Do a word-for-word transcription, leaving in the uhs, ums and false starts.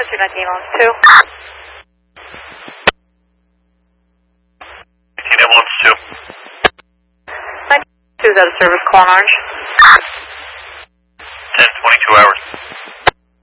two nineteen on two. nineteen ambulance two. nineteen two is out of service, call on Orange. ten twenty-two hours.